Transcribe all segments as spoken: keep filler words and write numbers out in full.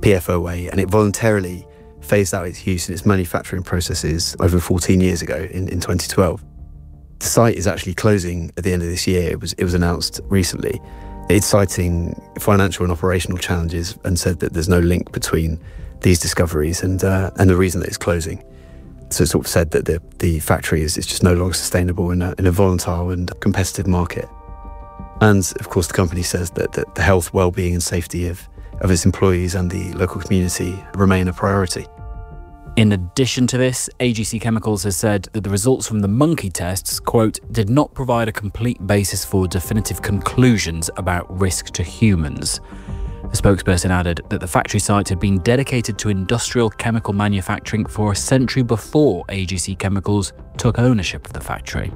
P F O A, and it voluntarily phased out its use in its manufacturing processes over fourteen years ago in, in twenty twelve. The site is actually closing at the end of this year. It was, it was announced recently. It's citing financial and operational challenges and said that there's no link between these discoveries and uh, and the reason that it's closing. So it's sort of said that the, the factory is, is just no longer sustainable in a, in a volatile and competitive market. And of course, the company says that, that the health, well-being and safety of, of its employees and the local community remain a priority. In addition to this, A G C Chemicals has said that the results from the monkey tests, quote, did not provide a complete basis for definitive conclusions about risk to humans. The spokesperson added that the factory site had been dedicated to industrial chemical manufacturing for a century before A G C Chemicals took ownership of the factory.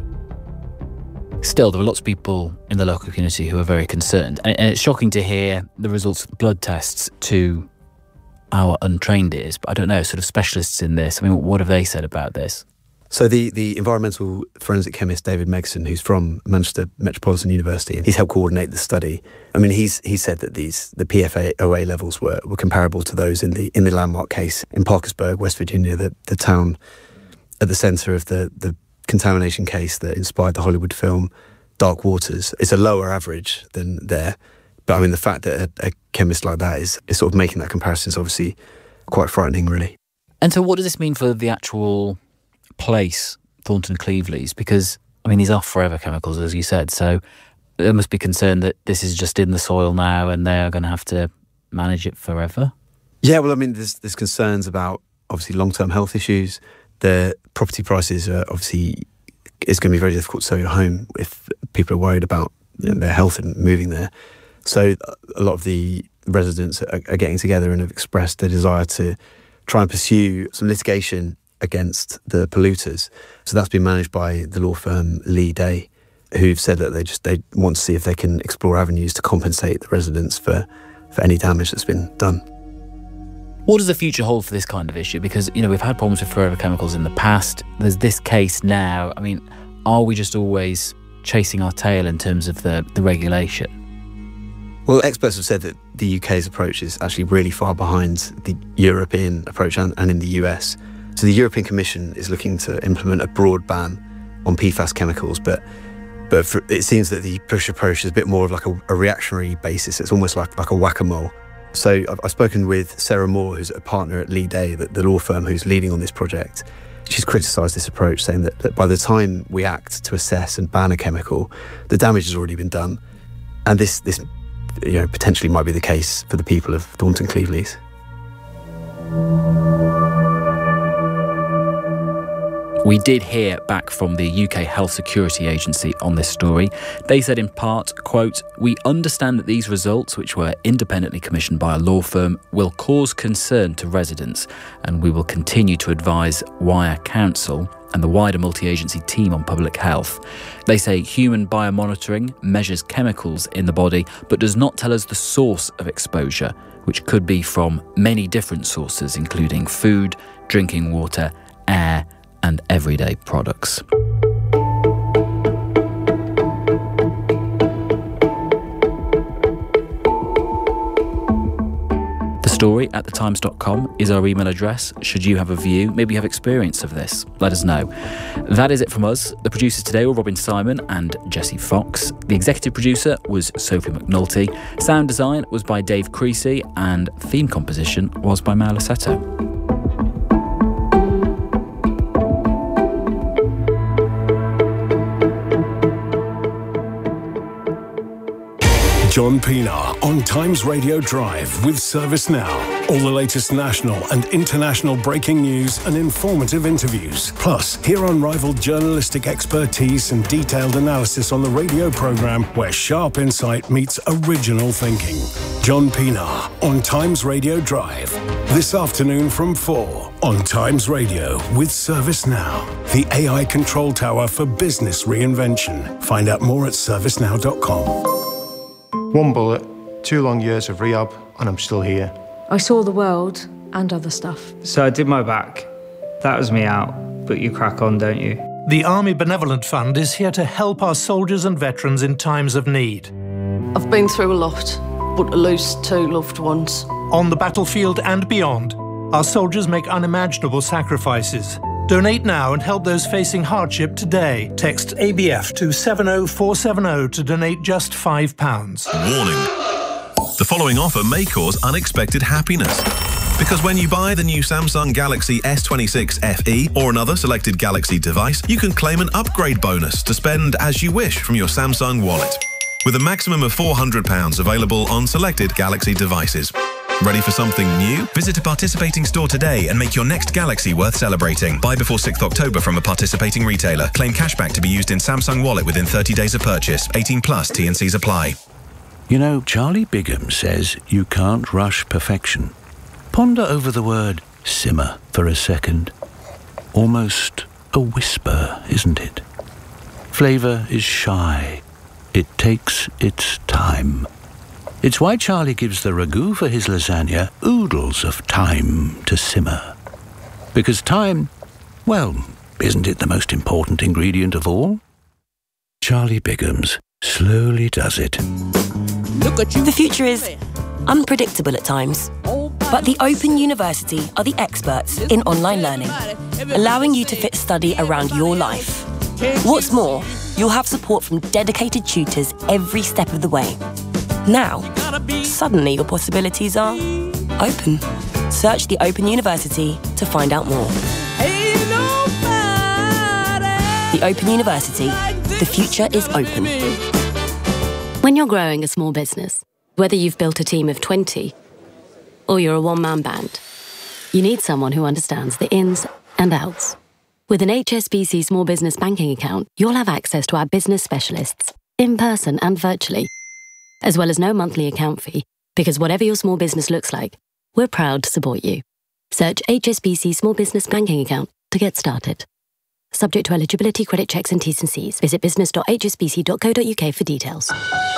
Still, there were lots of people in the local community who are very concerned, and it's shocking to hear the results of the blood tests to our untrained ears, but I don't know, sort of specialists in this. I mean, what have they said about this? So the, the environmental forensic chemist David Megson, who's from Manchester Metropolitan University, and he's helped coordinate the study. I mean, he's he said that these the P F O A levels were, were comparable to those in the in the landmark case in Parkersburg, West Virginia, the, the town at the centre of the, the contamination case that inspired the Hollywood film Dark Waters. It's a lower average than there. But I mean, the fact that a, a chemist like that is, is sort of making that comparison is obviously quite frightening, really. And so what does this mean for the actual place, Thornton Cleveleys? Because, I mean, these are forever chemicals, as you said, so there must be concern that this is just in the soil now and they are going to have to manage it forever? Yeah, well, I mean, there's, there's concerns about, obviously, long-term health issues. The property prices are obviously, it's going to be very difficult to sell your home if people are worried about, you know, their health and moving there. So a lot of the residents are, are getting together and have expressed their desire to try and pursue some litigation against the polluters. So that's been managed by the law firm Lee Day, who've said that they just they want to see if they can explore avenues to compensate the residents for, for any damage that's been done. What does the future hold for this kind of issue? Because, you know, we've had problems with forever chemicals in the past. There's this case now. I mean, are we just always chasing our tail in terms of the, the regulation? Well, experts have said that the U K's approach is actually really far behind the European approach and, and in the U S. So the European Commission is looking to implement a broad ban on P FAS chemicals, but but for, it seems that the British approach is a bit more of like a, a reactionary basis. It's almost like, like a whack-a-mole. So I've, I've spoken with Sarah Moore, who's a partner at Lee Day, the, the law firm who's leading on this project. She's criticised this approach, saying that, that by the time we act to assess and ban a chemical, the damage has already been done. And this this you know, potentially might be the case for the people of Thornton Cleveleys. We did hear back from the U K Health Security Agency on this story. They said in part, quote, "We understand that these results, which were independently commissioned by a law firm, will cause concern to residents, and we will continue to advise Wire Council and the wider multi-agency team on public health." They say human biomonitoring measures chemicals in the body, but does not tell us the source of exposure, which could be from many different sources, including food, drinking water, air, and everyday products. The story at the times dot com is our email address. Should you have a view, maybe you have experience of this, let us know. That is it from us. The producers today were Robin Simon and Jesse Fox. The executive producer was Sophie McNulty. Sound design was by Dave Creasy, and theme composition was by Mao Lassetto. John Pienaar on Times Radio Drive with ServiceNow. All the latest national and international breaking news and informative interviews. Plus, hear unrivaled journalistic expertise and detailed analysis on the radio programme where sharp insight meets original thinking. John Pienaar on Times Radio Drive. This afternoon from four on Times Radio with ServiceNow. The A I control tower for business reinvention. Find out more at service now dot com. One bullet, two long years of rehab, and I'm still here. I saw the world and other stuff. So I did my back. That was me out, but you crack on, don't you? The Army Benevolent Fund is here to help our soldiers and veterans in times of need. I've been through a lot. but to lose two loved ones. On the battlefield and beyond, our soldiers make unimaginable sacrifices. Donate now and help those facing hardship today. Text A B F to seven oh four seven oh to donate just five pounds. Warning. The following offer may cause unexpected happiness. Because when you buy the new Samsung Galaxy S twenty-six F E or another selected Galaxy device, you can claim an upgrade bonus to spend as you wish from your Samsung wallet. With a maximum of four hundred pounds available on selected Galaxy devices. Ready for something new? Visit a participating store today and make your next Galaxy worth celebrating. Buy before sixth of October from a participating retailer. Claim cashback to be used in Samsung Wallet within thirty days of purchase. eighteen plus, T and C's apply. You know, Charlie Bigham says you can't rush perfection. Ponder over the word simmer for a second. Almost a whisper, isn't it? Flavour is shy. It takes its time. It's why Charlie gives the ragu for his lasagna oodles of time to simmer. Because time, well, isn't it the most important ingredient of all? Charlie Bigham's slowly does it. Look at you. The future is unpredictable at times. But the Open University are the experts in online learning, allowing you to fit study around your life. What's more, you'll have support from dedicated tutors every step of the way. Now, suddenly your possibilities are open. Search the Open University to find out more. The Open University. The future is open. When you're growing a small business, whether you've built a team of twenty or you're a one-man band, you need someone who understands the ins and outs. With an H S B C Small Business Banking account, you'll have access to our business specialists, in person and virtually, as well as no monthly account fee, because whatever your small business looks like, we're proud to support you. Search H S B C Small Business Banking Account to get started. Subject to eligibility, credit checks and T's and C's. Visit business dot h s b c dot co dot u k for details.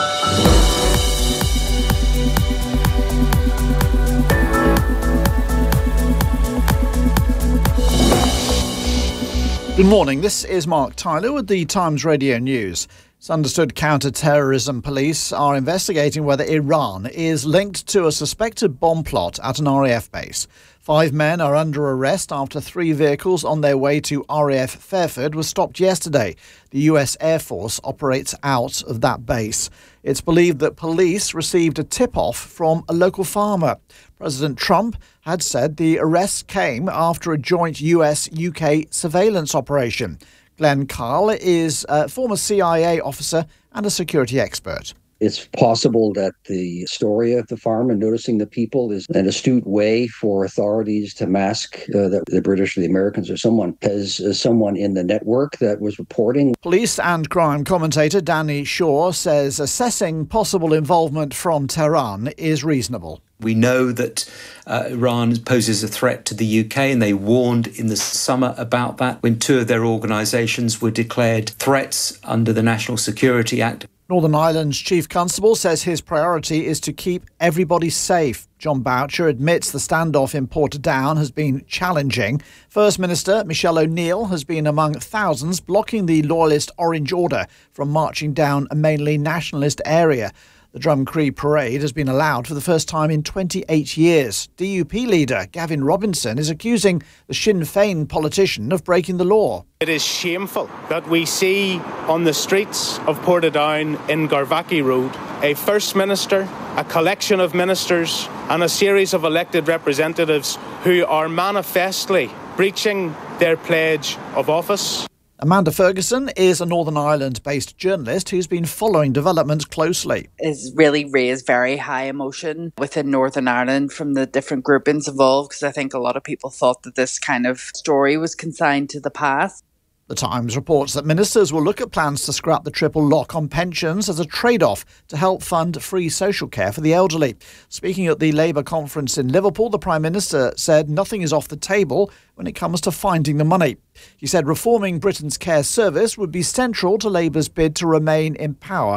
Good morning, this is Mark Tyler with the Times Radio News. It's understood counter-terrorism police are investigating whether Iran is linked to a suspected bomb plot at an R A F base. Five men are under arrest after three vehicles on their way to R A F Fairford were stopped yesterday. The U S Air Force operates out of that base. It's believed that police received a tip-off from a local farmer. President Trump had said the arrests came after a joint U S U K surveillance operation. Glenn Carl is a former C I A officer and a security expert. It's possible that the story of the farm and noticing the people is an astute way for authorities to mask uh, that the British or the Americans or someone has uh, someone in the network that was reporting. Police and crime commentator Danny Shaw says assessing possible involvement from Tehran is reasonable. We know that uh, Iran poses a threat to the U K, and they warned in the summer about that when two of their organisations were declared threats under the National Security Act. Northern Ireland's Chief Constable says his priority is to keep everybody safe. John Boucher admits the standoff in Portadown has been challenging. First Minister Michelle O'Neill has been among thousands blocking the Loyalist Orange Order from marching down a mainly nationalist area. The Drumcree parade has been allowed for the first time in twenty-eight years. D U P leader Gavin Robinson is accusing the Sinn Féin politician of breaking the law. It is shameful that we see on the streets of Portadown in Garvaki Road a First Minister, a collection of ministers and a series of elected representatives who are manifestly breaching their pledge of office. Amanda Ferguson is a Northern Ireland-based journalist who's been following developments closely. It's really raised very high emotion within Northern Ireland from the different groupings involved, because I think a lot of people thought that this kind of story was consigned to the past. The Times reports that ministers will look at plans to scrap the triple lock on pensions as a trade-off to help fund free social care for the elderly. Speaking at the Labour conference in Liverpool, the Prime Minister said nothing is off the table when it comes to finding the money. He said reforming Britain's care service would be central to Labour's bid to remain in power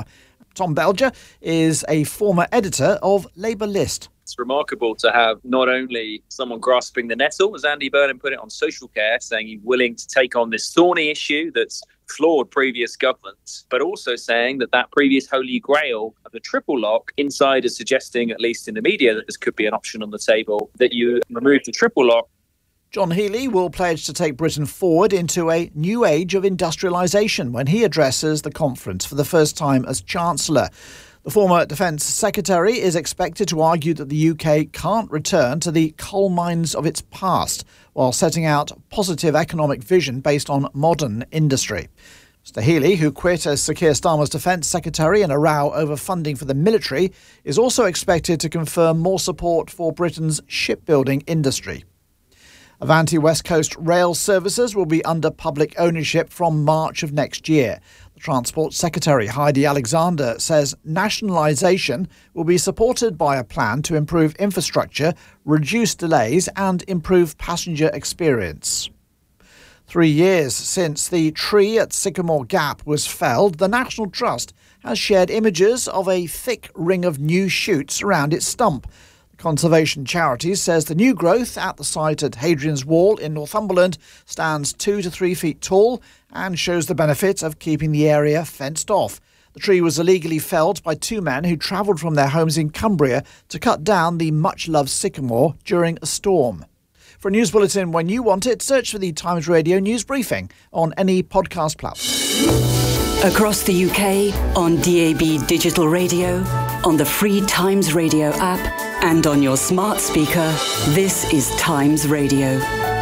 Tom Belger is a former editor of Labour List. It's remarkable to have not only someone grasping the nettle, as Andy Burnham put it on Social Care, saying he's willing to take on this thorny issue that's flawed previous governments, but also saying that that previous holy grail of the triple lock, insiders suggesting, at least in the media, that this could be an option on the table, that you remove the triple lock. John Healey will pledge to take Britain forward into a new age of industrialisation when he addresses the conference for the first time as Chancellor. The former Defence Secretary is expected to argue that the U K can't return to the coal mines of its past, while setting out positive economic vision based on modern industry. Mister Healey, who quit as Sir Keir Starmer's Defence Secretary in a row over funding for the military, is also expected to confirm more support for Britain's shipbuilding industry. Avanti West Coast rail services will be under public ownership from March of next year. The Transport Secretary, Heidi Alexander, says nationalisation will be supported by a plan to improve infrastructure, reduce delays and improve passenger experience. Three years since the tree at Sycamore Gap was felled, the National Trust has shared images of a thick ring of new shoots around its stump. Conservation Charities says the new growth at the site at Hadrian's Wall in Northumberland stands two to three feet tall and shows the benefit of keeping the area fenced off. The tree was illegally felled by two men who travelled from their homes in Cumbria to cut down the much-loved sycamore during a storm. For a news bulletin when you want it, search for the Times Radio News Briefing on any podcast platform. Across the U K, on D A B digital radio, on the free Times Radio app, and on your smart speaker, this is Times Radio.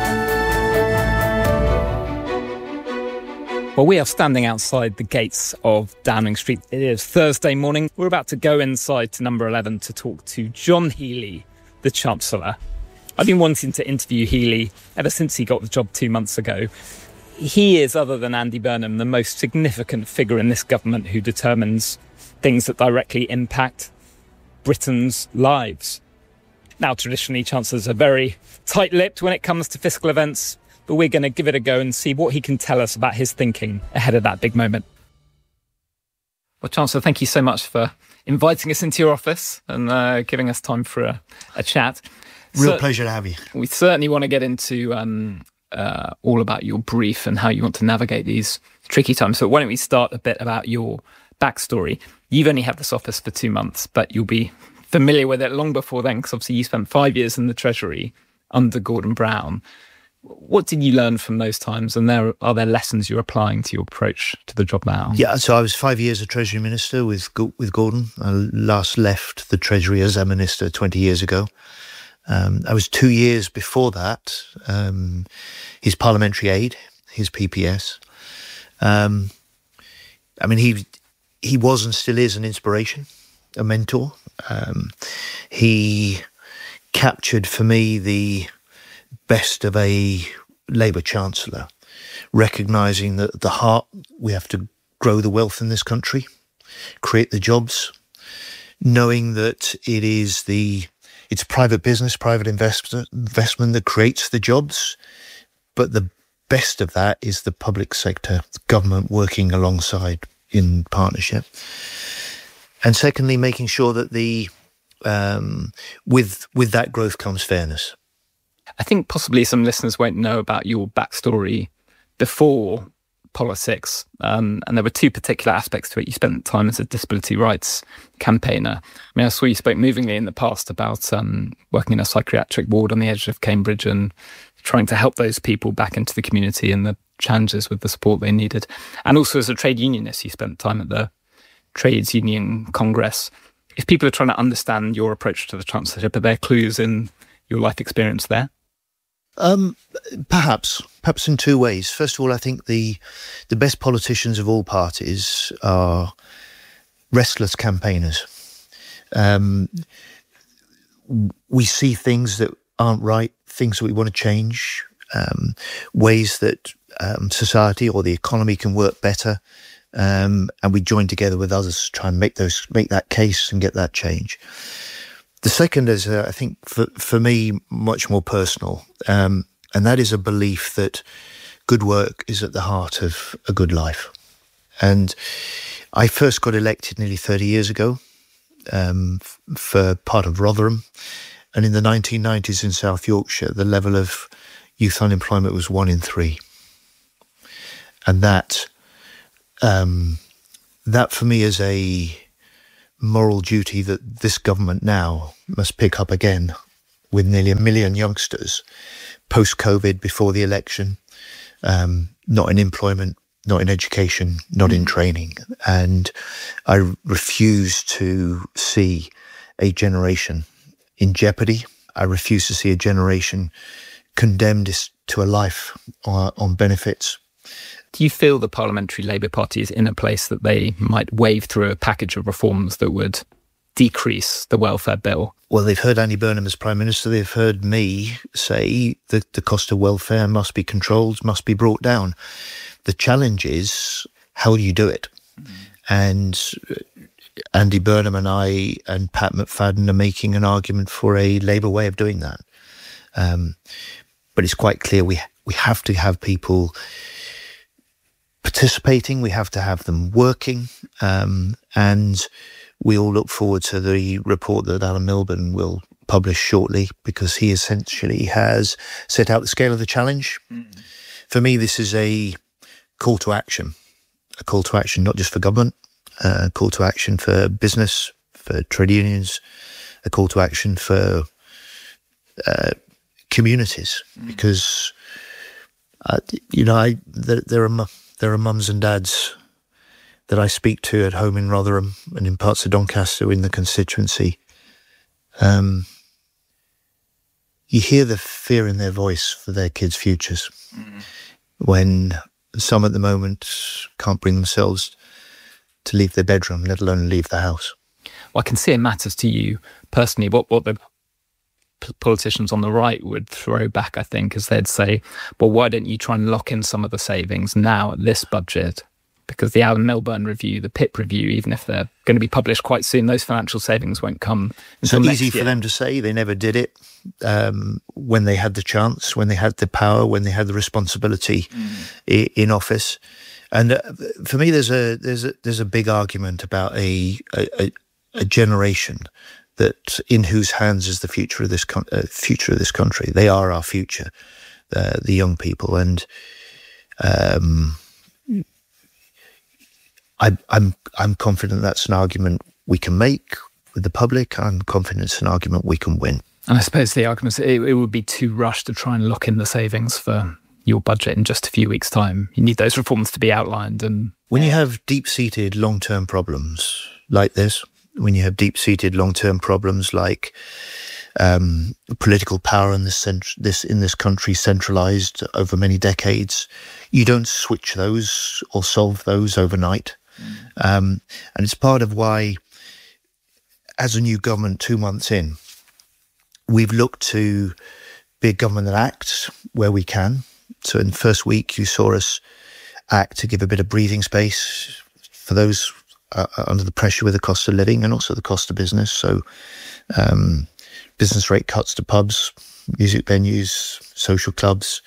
Well, we are standing outside the gates of Downing Street. It is Thursday morning. We're about to go inside to number eleven to talk to John Healey, the Chancellor. I've been wanting to interview Healey ever since he got the job two months ago. He is, other than Andy Burnham, the most significant figure in this government who determines things that directly impact Britain's lives. Now, traditionally, Chancellors are very tight-lipped when it comes to fiscal events, but we're going to give it a go and see what he can tell us about his thinking ahead of that big moment. Well, Chancellor, thank you so much for inviting us into your office and uh, giving us time for a, a chat. Real so, pleasure to have you. We certainly want to get into um, uh, all about your brief and how you want to navigate these tricky times. So why don't we start a bit about your backstory? You've only had this office for two months, but you'll be familiar with it long before then, because obviously you spent five years in the Treasury under Gordon Brown. What did you learn from those times, and there are there lessons you're applying to your approach to the job now? Yeah, so I was five years a Treasury Minister with with Gordon. I last left the Treasury as a Minister twenty years ago. Um, I was two years before that um, his parliamentary aide, his P P S. Um, I mean, he he was and still is an inspiration, a mentor. Um, he captured for me the best of a Labour Chancellor, recognising that at the heart we have to grow the wealth in this country, create the jobs, knowing that it is the it's private business, private investment, investment that creates the jobs, but the best of that is the public sector, the government working alongside in partnership. And secondly, making sure that the um, with with that growth comes fairness. I think possibly some listeners won't know about your backstory before politics, um, and there were two particular aspects to it. You spent time as a disability rights campaigner. I mean, I saw you spoke movingly in the past about um, working in a psychiatric ward on the edge of Cambridge and trying to help those people back into the community and the challenges with the support they needed. And also as a trade unionist, you spent time at the Trades Union Congress. If people are trying to understand your approach to the chancellorship, are there clues in your life experience there? Um, perhaps, perhaps in two ways. First of all, I think the the best politicians of all parties are restless campaigners. Um, we see things that aren't right, things that we want to change, um, ways that um, society or the economy can work better, um, and we join together with others to try and make those make that case and get that change. The second is, uh, I think, for, for me, much more personal, um, and that is a belief that good work is at the heart of a good life. And I first got elected nearly thirty years ago um, f- for part of Rotherham. And in the nineteen nineties in South Yorkshire, the level of youth unemployment was one in three. And that, um, that for me is a moral duty that this government now must pick up again, with nearly a million youngsters post-COVID, before the election, um, not in employment, not in education, not in training. And I refuse to see a generation in jeopardy. I refuse to see a generation condemned to a life uh, on benefits. Do you feel the Parliamentary Labour Party is in a place that they might wave through a package of reforms that would decrease the welfare bill? Well, they've heard Andy Burnham as Prime Minister. They've heard me say that the cost of welfare must be controlled, must be brought down. The challenge is, how do you do it? Mm. And Andy Burnham and I and Pat McFadden are making an argument for a Labour way of doing that. Um, but it's quite clear we we have to have people participating, we have to have them working, um, and we all look forward to the report that Alan Milburn will publish shortly, because he essentially has set out the scale of the challenge. Mm. For me, this is a call to action, a call to action not just for government, uh, a call to action for business, for trade unions, a call to action for uh, communities, mm. because uh, you know I there, there are there are mums and dads that I speak to at home in Rotherham and in parts of Doncaster in the constituency. Um, you hear the fear in their voice for their kids' futures, mm. when some at the moment can't bring themselves to leave their bedroom, let alone leave the house. Well, I can see it matters to you personally. What what the p- politicians on the right would throw back, I think, is they'd say, well, why don't you try and lock in some of the savings now at this budget? Because the Alan Milburn review, the P I P review, even if they're going to be published quite soon, those financial savings won't come until so next easy year. For them to say. They never did it um, when they had the chance, when they had the power, when they had the responsibility mm. i- in office. And uh, for me, there's a there's a there's a big argument about a a, a generation that in whose hands is the future of this con- uh, future of this country. They are our future, uh, the young people, and. Um, I, I'm I'm confident that's an argument we can make with the public. I'm confident it's an argument we can win. And I suppose the argument is it, it would be too rushed to try and lock in the savings for your budget in just a few weeks' time. You need those reforms to be outlined. And when you have deep-seated long-term problems like this, when you have deep-seated long-term problems like um, political power in this, cent- this in this country centralised over many decades, you don't switch those or solve those overnight. Um, and it's part of why, as a new government two months in, we've looked to be a government that acts where we can. So in the first week, you saw us act to give a bit of breathing space for those uh, under the pressure with the cost of living and also the cost of business. So um, business rate cuts to pubs, music venues, social clubs,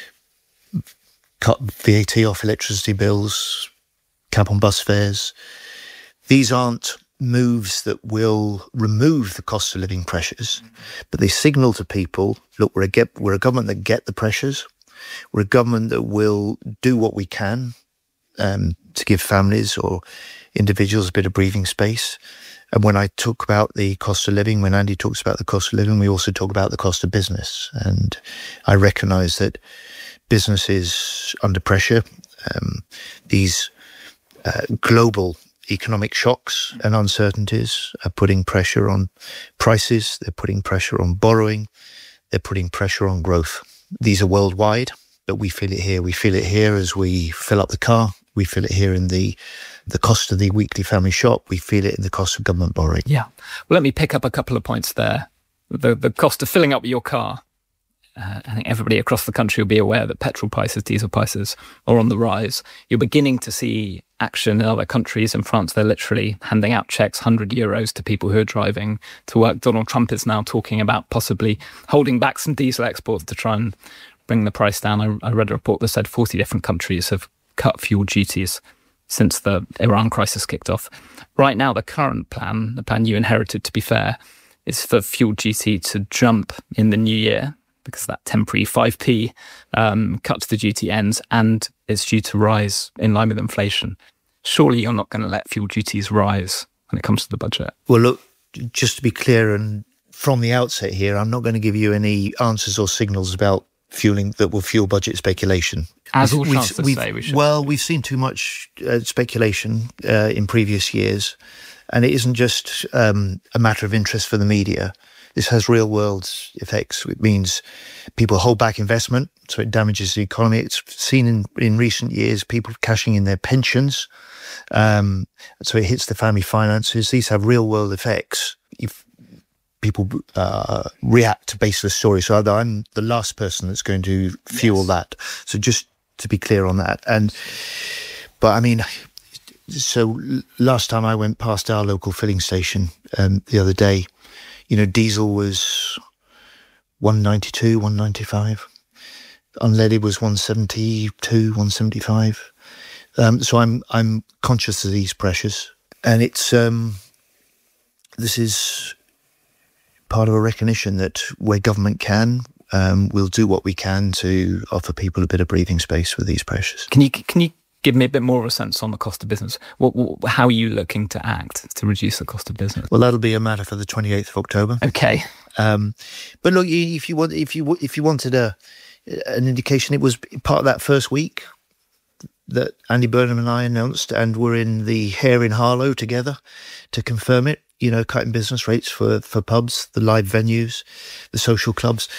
cut V A T off electricity bills, cap on bus fares. These aren't moves that will remove the cost of living pressures, but they signal to people, look, we're a, get, we're a government that get the pressures. We're a government that will do what we can um, to give families or individuals a bit of breathing space. And when I talk about the cost of living, when Andy talks about the cost of living, we also talk about the cost of business. And I recognise that business is under pressure. Um, these Uh, global economic shocks and uncertainties are putting pressure on prices, they're putting pressure on borrowing, they're putting pressure on growth. These are worldwide, but we feel it here. We feel it here as we fill up the car. We feel it here in the the cost of the weekly family shop. We feel it in the cost of government borrowing. Yeah. Well, let me pick up a couple of points there. The, the cost of filling up your car. Uh, I think everybody across the country will be aware that petrol prices, diesel prices are on the rise. You're beginning to see action in other countries. In France, they're literally handing out checks, one hundred euros to people who are driving to work. Donald Trump is now talking about possibly holding back some diesel exports to try and bring the price down. I, I read a report that said forty different countries have cut fuel duties since the Iran crisis kicked off. Right now, the current plan, the plan you inherited, to be fair, is for fuel duty to jump in the new year, because that temporary five p um, cut to the duty ends, and it's due to rise in line with inflation. Surely you're not going to let fuel duties rise when it comes to the budget. Well, look, just to be clear, and from the outset here, I'm not going to give you any answers or signals about fueling that will fuel budget speculation. As all we've, chancellors we've, say we should. Well, we've seen too much uh, speculation uh, in previous years, and it isn't just um, a matter of interest for the media. This has real-world effects. It means people hold back investment, so it damages the economy. It's seen in, in recent years people cashing in their pensions, um, so it hits the family finances. These have real-world effects if people uh, react to baseless stories. So I'm the last person that's going to fuel yes. that. So just to be clear on that. And but I mean, so last time I went past our local filling station um, the other day, you know, diesel was one ninety-two, one ninety-five. Unleaded was one seventy-two, one seventy-five. Um, so I'm I'm conscious of these pressures, and it's um, this is part of a recognition that where government can, um, we'll do what we can to offer people a bit of breathing space with these pressures. Can you can you give me a bit more of a sense on the cost of business? What, what, how are you looking to act to reduce the cost of business? Well, that'll be a matter for the twenty-eighth of October. Okay. Um, but look, if you want, if you if you wanted a an indication, it was part of that first week that Andy Burnham and I announced, and we're in the Hare in Harlow together to confirm it. You know, cutting business rates for, for pubs, the live venues, the social clubs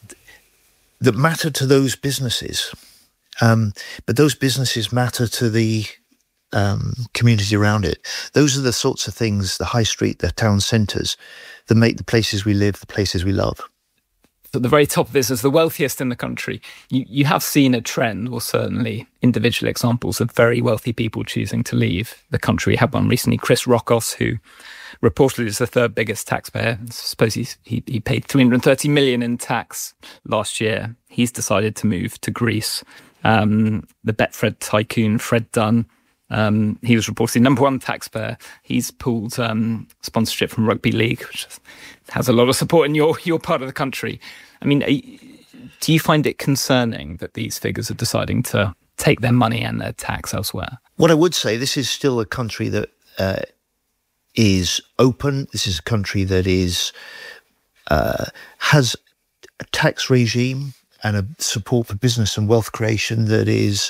that matter to those businesses. Um, but those businesses matter to the um, community around it. Those are the sorts of things, the high street, the town centres, that make the places we live, the places we love. At the very top of this, as the wealthiest in the country, you, you have seen a trend, or certainly individual examples, of very wealthy people choosing to leave the country. We had one recently, Chris Rockos, who reportedly is the third biggest taxpayer. I suppose he's, he, he paid three hundred thirty million in tax last year. He's decided to move to Greece. Um, the Betfred tycoon, Fred Dunn, um, he was reportedly number one taxpayer. He's pulled um, sponsorship from Rugby League, which has a lot of support in your, your part of the country. I mean, do you find it concerning that these figures are deciding to take their money and their tax elsewhere? What I would say, this is still a country that uh, is open. This is a country that is uh, has a tax regime and a support for business and wealth creation that is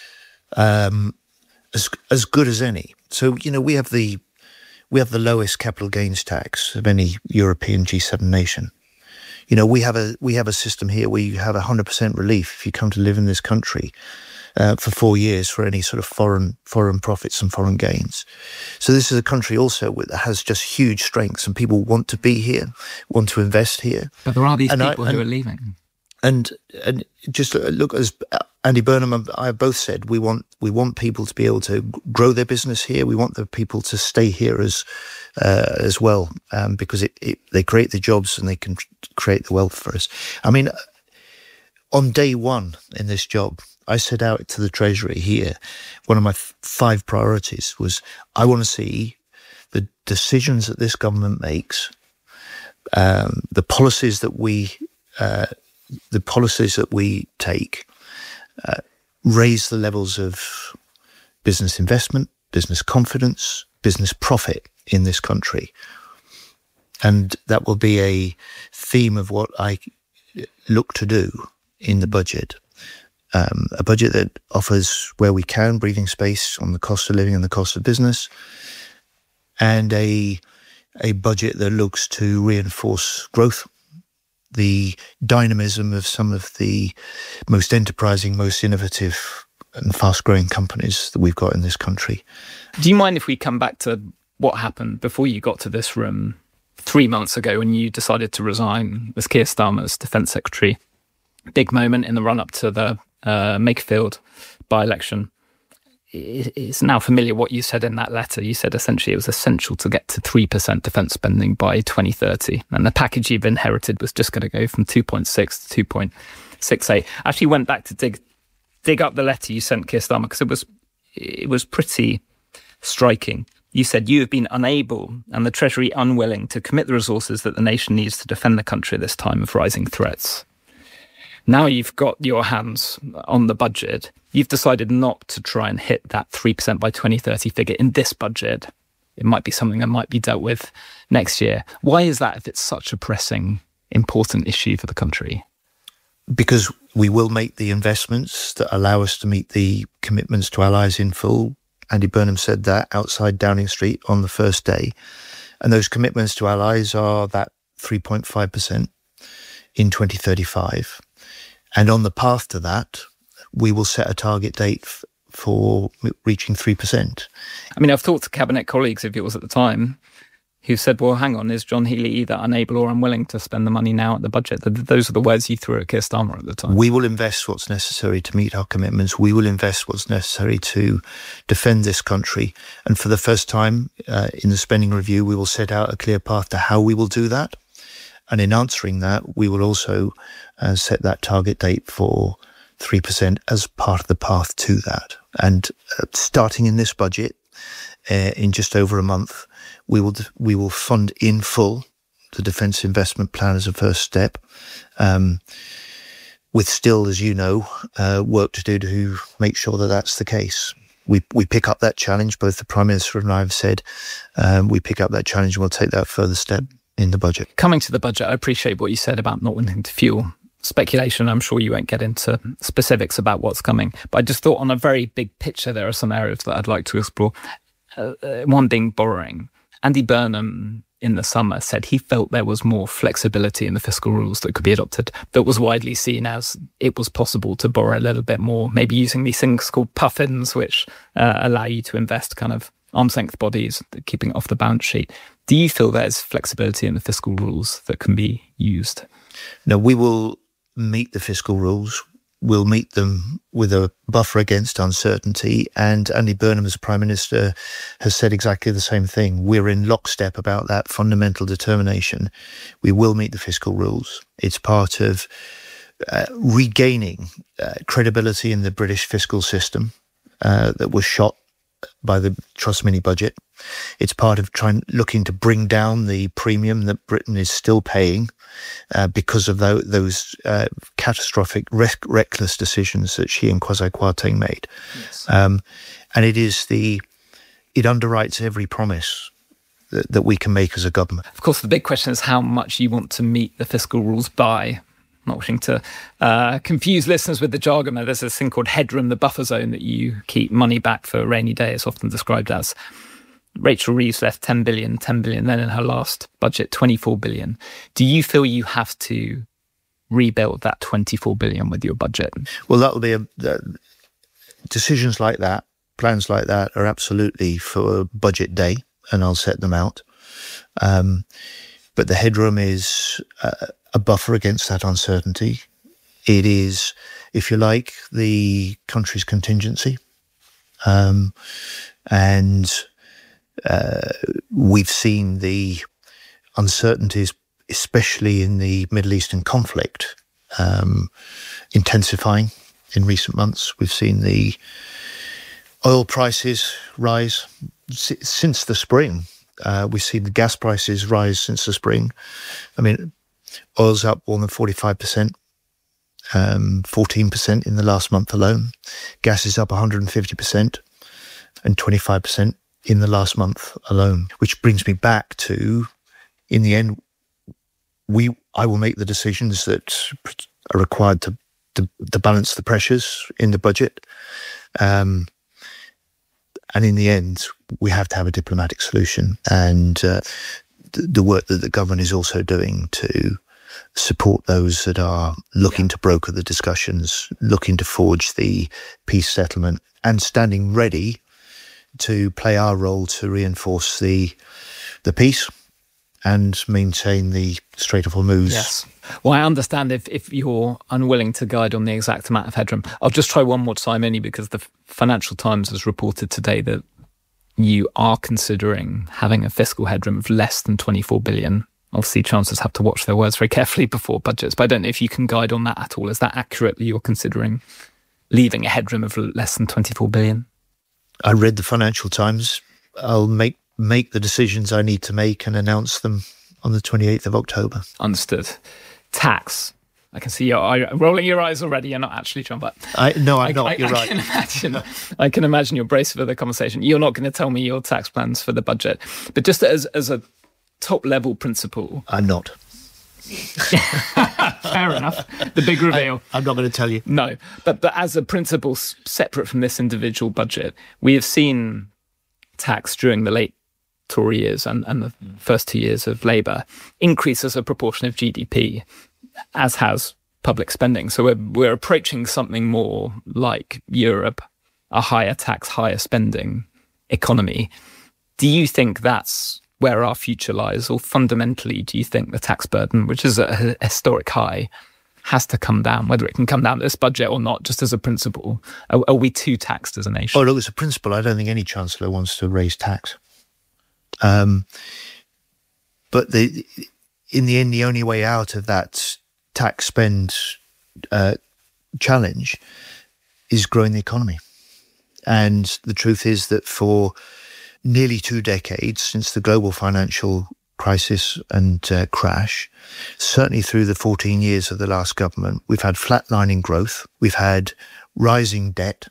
um, as as good as any. So, you know, we have the we have the lowest capital gains tax of any European G seven nation. You know, we have a we have a system here where you have one hundred percent relief if you come to live in this country uh, for four years for any sort of foreign foreign profits and foreign gains. So this is a country also that has just huge strengths, and people want to be here, want to invest here. But there are these and people I, who and, are leaving. And and just look, as Andy Burnham and I have both said, we want we want people to be able to grow their business here. We want the people to stay here as uh, as well, um, because it, it, they create the jobs and they can create the wealth for us. I mean, on day one in this job, I set out to the Treasury here. One of my f- five priorities was I want to see the decisions that this government makes, um, the policies that we. Uh, the policies that we take uh, raise the levels of business investment, business confidence, business profit in this country. And that will be a theme of what I look to do in the budget. Um, a budget that offers, where we can, breathing space on the cost of living and the cost of business, and a a budget that looks to reinforce growth, the dynamism of some of the most enterprising, most innovative and fast-growing companies that we've got in this country. Do you mind if we come back to what happened before you got to this room three months ago when you decided to resign as Keir Starmer's Defence Secretary? Big moment in the run-up to the uh, Makerfield by-election. It's now familiar what you said in that letter. You said essentially it was essential to get to three percent defence spending by twenty thirty. And the package you've inherited was just going to go from two point six to two point six eight. I actually went back to dig dig up the letter you sent Keir Starmer, because it was it was pretty striking. You said you have been unable and the Treasury unwilling to commit the resources that the nation needs to defend the country at this time of rising threats. Now you've got your hands on the budget. You've decided not to try and hit that three percent by twenty thirty figure in this budget. It might be something that might be dealt with next year. Why is that if it's such a pressing, important issue for the country? Because we will make the investments that allow us to meet the commitments to allies in full. Andy Burnham said that outside Downing Street on the first day. And those commitments to allies are that three point five percent in twenty thirty-five. And on the path to that, we will set a target date f- for reaching three percent. I mean, I've talked to Cabinet colleagues of yours at the time who said, well, hang on, is John Healey either unable or unwilling to spend the money now at the budget? Those are the words you threw at Keir Starmer at the time. We will invest what's necessary to meet our commitments. We will invest what's necessary to defend this country. And for the first time uh, in the spending review, we will set out a clear path to how we will do that. And in answering that, we will also uh, set that target date for three percent as part of the path to that. And uh, starting in this budget, uh, in just over a month, we will we will fund in full the Defence Investment Plan as a first step, um, with still, as you know, uh, work to do to make sure that that's the case. We we pick up that challenge, both the Prime Minister and I have said, um, we pick up that challenge and we'll take that further step in the budget. Coming to the budget, I appreciate what you said about not wanting to fuel speculation. I'm sure you won't get into specifics about what's coming, but I just thought on a very big picture, there are some areas that I'd like to explore. Uh, one being borrowing. Andy Burnham in the summer said he felt there was more flexibility in the fiscal rules that could be adopted, that was widely seen as it was possible to borrow a little bit more, maybe using these things called puffins, which uh, allow you to invest kind of arm's length bodies, keeping it off the balance sheet. Do you feel there's flexibility in the fiscal rules that can be used? No, we will meet the fiscal rules. We'll meet them with a buffer against uncertainty. And Andy Burnham, as Prime Minister, has said exactly the same thing. We're in lockstep about that fundamental determination. We will meet the fiscal rules. It's part of uh, regaining uh, credibility in the British fiscal system uh, that was shot by the Truss mini budget. It's part of trying, looking to bring down the premium that Britain is still paying uh, because of those, those uh, catastrophic, rec- reckless decisions that she and Kwasi Kwarteng made. Yes. Um, and it is the, it underwrites every promise that, that we can make as a government. Of course, the big question is how much you want to meet the fiscal rules by. Not wishing to uh, confuse listeners with the jargon. There's this thing called headroom, the buffer zone that you keep money back for a rainy day. It's often described as. Rachel Reeves left ten billion, ten billion, then in her last budget, twenty-four billion. Do you feel you have to rebuild that twenty-four billion with your budget? Well, that'll be a, uh, decisions like that, plans like that are absolutely for budget day, and I'll set them out. Um, but the headroom is uh, a buffer against that uncertainty. It is, if you like, the country's contingency. Um, and uh, we've seen the uncertainties, especially in the Middle Eastern conflict, um, intensifying in recent months. We've seen the oil prices rise s- since the spring. Uh, we've seen the gas prices rise since the spring. I mean, oil's up more than forty-five percent, um, fourteen percent in the last month alone. Gas is up one hundred fifty percent and twenty-five percent in the last month alone, which brings me back to, in the end, we I will make the decisions that are required to, to, to balance the pressures in the budget. Um, and in the end, we have to have a diplomatic solution. And uh, the, the work that the government is also doing to support those that are looking to broker the discussions, looking to forge the peace settlement, and standing ready to play our role to reinforce the the peace and maintain the Strait of Hormuz. Yes. Well, I understand if, if you're unwilling to guide on the exact amount of headroom. I'll just try one more time, only because the Financial Times has reported today that you are considering having a fiscal headroom of less than twenty-four billion. Obviously, chancellors have to watch their words very carefully before budgets, but I don't know if you can guide on that at all. Is that accurate that you're considering leaving a headroom of less than twenty-four billion? I read the Financial Times. I'll make make the decisions I need to make and announce them on the twenty-eighth of October. Understood. Tax. I can see your eye rolling your eyes already. You're not actually John, but I no, I'm I, not. I, You're I right. Can imagine, I can imagine you're braced for the conversation. You're not going to tell me your tax plans for the budget, but just as as a top level principle, I'm not. Fair enough. The big reveal. I, I'm not going to tell you. No, but but as a principle separate from this individual budget, we have seen tax during the late Tory years and, and the first two years of Labour increase as a proportion of G D P, as has public spending. So we're we're approaching something more like Europe, a higher tax, higher spending economy. Do you think that's where our future lies, or fundamentally, do you think the tax burden, which is a historic high, has to come down, whether it can come down to this budget or not, just as a principle? Are, are we too taxed as a nation? Oh, look, as a principle, I don't think any chancellor wants to raise tax. Um, but the, in the end, the only way out of that tax spend uh, challenge is growing the economy. And the truth is that for nearly two decades, since the global financial crisis and uh, crash, certainly through the fourteen years of the last government, we've had flatlining growth, we've had rising debt,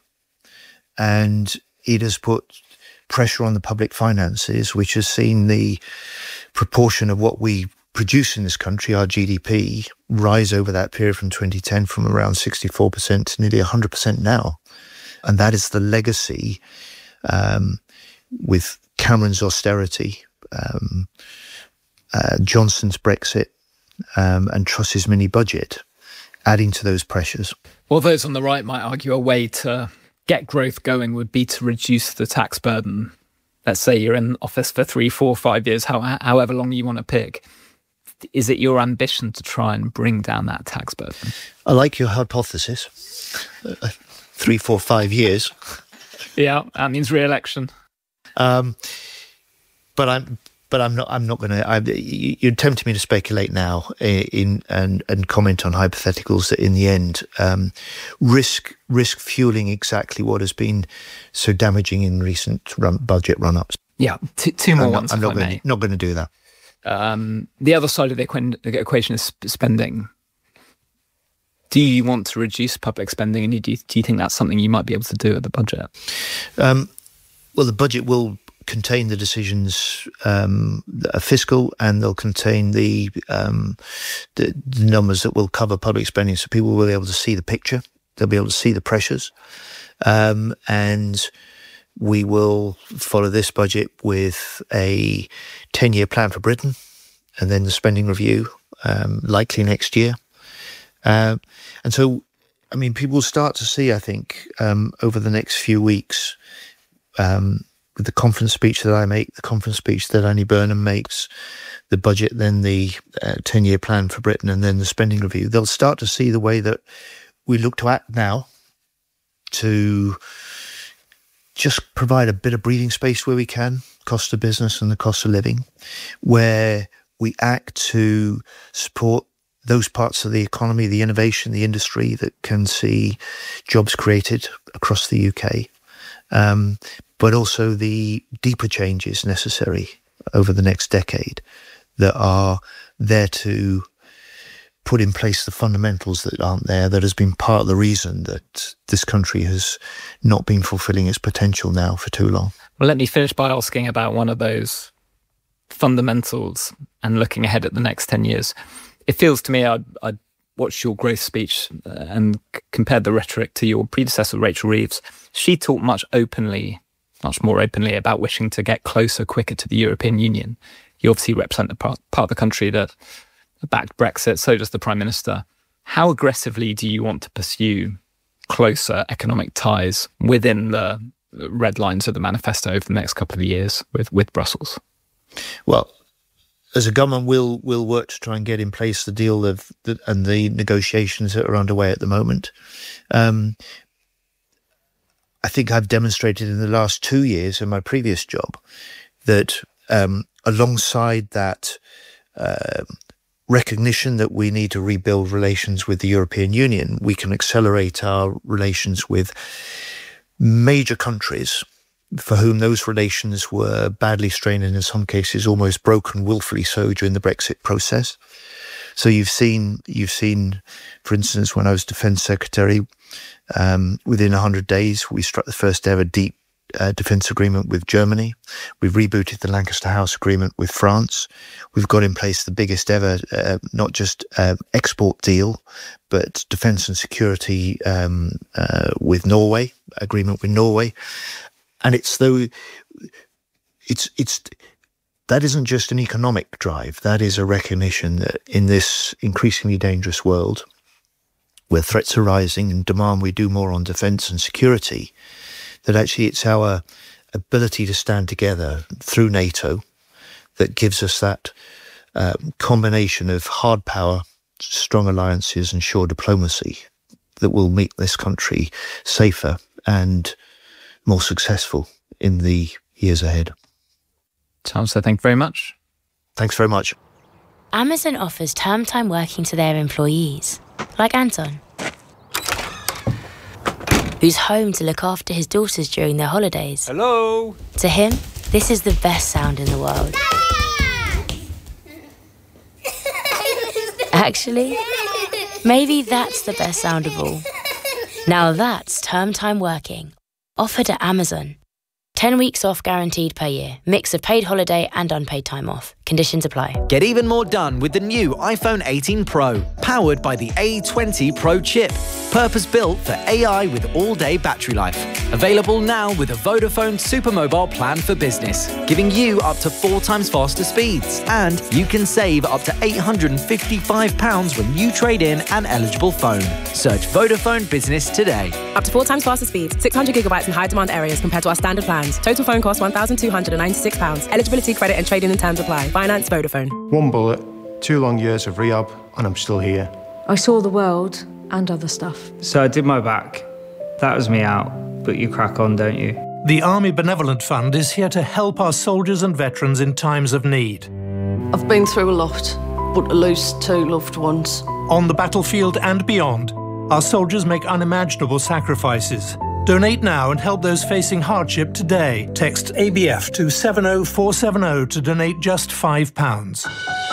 and it has put pressure on the public finances, which has seen the proportion of what we produce in this country, our G D P, rise over that period from twenty ten from around sixty-four percent to nearly one hundred percent now. And that is the legacy um, with Cameron's austerity, um, uh, Johnson's Brexit, um, and Truss's mini budget, adding to those pressures. Well, those on the right might argue a way to get growth going would be to reduce the tax burden. Let's say you're in office for three, four, five years, how, however long you want to pick. Is it your ambition to try and bring down that tax burden? I like your hypothesis. Uh, three, four, five years. Yeah, that means re-election. Um, but I'm, but I'm not. I'm not going to. You're tempting me to speculate now in and and comment on hypotheticals that, in the end, um, risk risk fueling exactly what has been so damaging in recent run, budget run-ups. Yeah, two, two more I'm ones. Not, I'm not if I going. may. Not going to do that. Um, the other side of the equ- equation is spending. Do you want to reduce public spending, and do you, do you think that's something you might be able to do at the budget? Um, well, the budget will contain the decisions um, that are fiscal, and they'll contain the, um, the the numbers that will cover public spending, so people will be able to see the picture. They'll be able to see the pressures, um, and we will follow this budget with a ten-year plan for Britain, and then the spending review, um, likely next year. Uh, and so, I mean, people will start to see, I think, um, over the next few weeks, um, with the conference speech that I make, the conference speech that Andy Burnham makes, the budget, then the uh, ten-year plan for Britain, and then the spending review. They'll start to see the way that we look to act now to just provide a bit of breathing space where we can, cost of business and the cost of living, where we act to support those parts of the economy, the innovation, the industry that can see jobs created across the U K, um, but also the deeper changes necessary over the next decade that are there to put in place the fundamentals that aren't there, that has been part of the reason that this country has not been fulfilling its potential now for too long. Well, let me finish by asking about one of those fundamentals and looking ahead at the next ten years. It feels to me, I'd, I'd watched your growth speech and c- compared the rhetoric to your predecessor, Rachel Reeves. She talked much openly, much more openly about wishing to get closer, quicker to the European Union. You obviously represent the part, part of the country that backed Brexit, so does the Prime Minister. How aggressively do you want to pursue closer economic ties within the red lines of the manifesto over the next couple of years with, with Brussels? Well, as a government, we'll, we'll work to try and get in place the deal of the, and the negotiations that are underway at the moment. Um, I think I've demonstrated in the last two years in my previous job that um, alongside that uh, recognition that we need to rebuild relations with the European Union, we can accelerate our relations with major countries for whom those relations were badly strained and in some cases almost broken, willfully so, during the Brexit process. So you've seen, you've seen, for instance, when I was Defence Secretary, um, within one hundred days, we struck the first ever deep uh, defence agreement with Germany. We've rebooted the Lancaster House Agreement with France. We've got in place the biggest ever, uh, not just uh, export deal, but defence and security um, uh, with Norway, agreement with Norway. And it's though, it's it's. That isn't just an economic drive. That is a recognition that in this increasingly dangerous world, where threats are rising and demand we do more on defence and security, that actually it's our ability to stand together through NATO that gives us that uh, combination of hard power, strong alliances and sure diplomacy that will make this country safer and more successful in the years ahead. Chancellor, thank you very much. Thanks very much. Amazon offers term time working to their employees, like Anton, who's home to look after his daughters during their holidays. Hello? To him, this is the best sound in the world. Actually, maybe that's the best sound of all. Now that's term time working, offered at Amazon. ten weeks off guaranteed per year. Mix of paid holiday and unpaid time off. Conditions apply. Get even more done with the new iPhone eighteen Pro, powered by the A twenty Pro chip. Purpose-built for A I with all-day battery life. Available now with a Vodafone Supermobile plan for business, giving you up to four times faster speeds. And you can save up to eight hundred fifty-five pounds when you trade in an eligible phone. Search Vodafone Business today. Up to four times faster speeds, six hundred gigabytes in high-demand areas compared to our standard plans. Total phone cost one thousand two hundred ninety-six pounds. Eligibility, credit and trading and terms apply. Finance Vodafone. One bullet, two long years of rehab, and I'm still here. I saw the world and other stuff. So I did my back. That was me out. But you crack on, don't you? The Army Benevolent Fund is here to help our soldiers and veterans in times of need. I've been through a lot, but to lose two loved ones. On the battlefield and beyond, our soldiers make unimaginable sacrifices. Donate now and help those facing hardship today. Text A B F to seven oh four seven oh to donate just five pounds.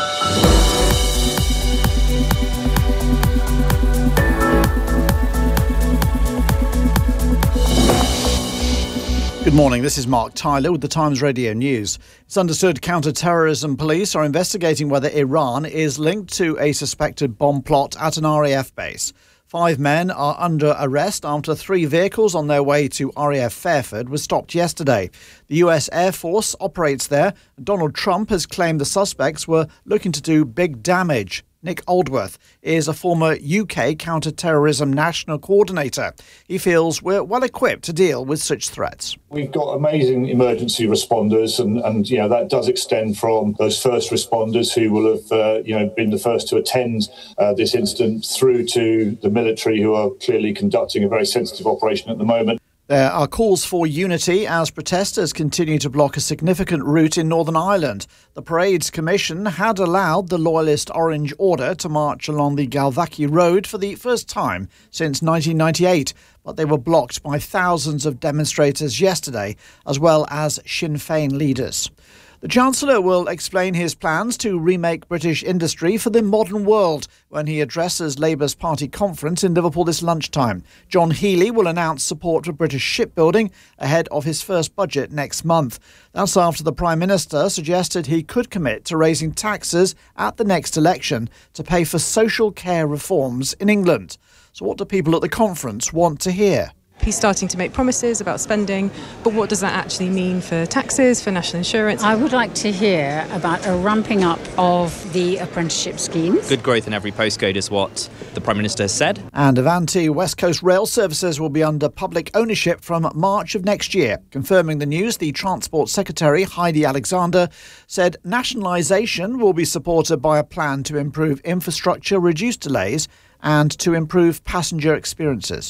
Good morning, this is Mark Tyler with the Times Radio News. It's understood counter-terrorism police are investigating whether Iran is linked to a suspected bomb plot at an R A F base. Five men are under arrest after three vehicles on their way to R A F Fairford were stopped yesterday. The U S Air Force operates there. Donald Trump has claimed the suspects were looking to do big damage. Nick Aldworth is a former U K counter-terrorism national coordinator. He feels we're well equipped to deal with such threats. We've got amazing emergency responders, and, and you know that does extend from those first responders who will have uh, you know been the first to attend uh, this incident, through to the military, who are clearly conducting a very sensitive operation at the moment. There are calls for unity as protesters continue to block a significant route in Northern Ireland. The Parades Commission had allowed the Loyalist Orange Order to march along the Galvackie Road for the first time since nineteen ninety-eight, but they were blocked by thousands of demonstrators yesterday, as well as Sinn Féin leaders. The Chancellor will explain his plans to remake British industry for the modern world when he addresses Labour's party conference in Liverpool this lunchtime. John Healey will announce support for British shipbuilding ahead of his first budget next month. That's after the Prime Minister suggested he could commit to raising taxes at the next election to pay for social care reforms in England. So what do people at the conference want to hear? He's starting to make promises about spending, but what does that actually mean for taxes, for national insurance? I would like to hear about a ramping up of the apprenticeship schemes. Good growth in every postcode is what the Prime Minister has said. And Avanti West Coast Rail services will be under public ownership from March of next year. Confirming the news, the Transport Secretary, Heidi Alexander, said nationalisation will be supported by a plan to improve infrastructure, reduce delays and to improve passenger experiences.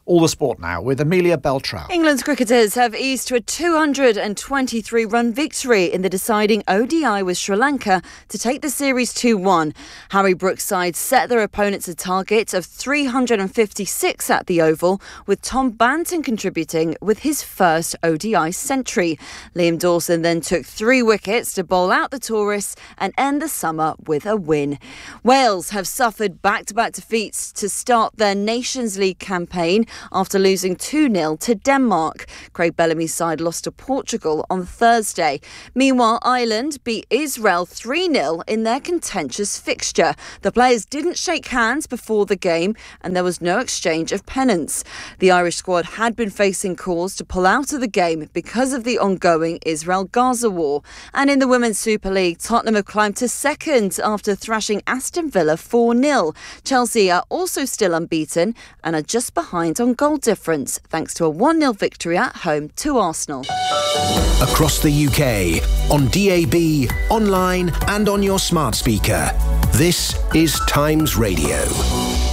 All the sport now with Amelia Beltrao. England's cricketers have eased to a two hundred twenty-three run victory in the deciding O D I with Sri Lanka to take the series two one. Harry Brooks' side set their opponents a target of three hundred fifty-six at the Oval, with Tom Banton contributing with his first O D I century. Liam Dawson then took three wickets to bowl out the tourists and end the summer with a win. Wales have suffered back-to-back defeats to start their Nations League campaign after losing two nil to Denmark. Craig Bellamy's side lost to Portugal on Thursday. Meanwhile, Ireland beat Israel three nil in their contentious fixture. The players didn't shake hands before the game and there was no exchange of pennants. The Irish squad had been facing calls to pull out of the game because of the ongoing Israel-Gaza war. And in the Women's Super League, Tottenham have climbed to second after thrashing Aston Villa four nil. Chelsea are also still unbeaten and are just behind on goal difference thanks to a one nil victory at home to Arsenal. Across the U K, on D A B, online and on your smart speaker. This is Times Radio.